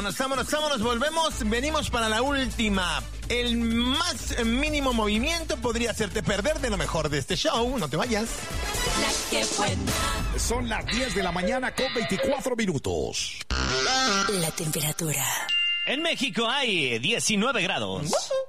Vámonos, volvemos, venimos para la última. El más mínimo movimiento podría hacerte perder de lo mejor de este show, no te vayas. La que buena. Son las 10 de la mañana con 24 minutos. La temperatura. En México hay 19 grados.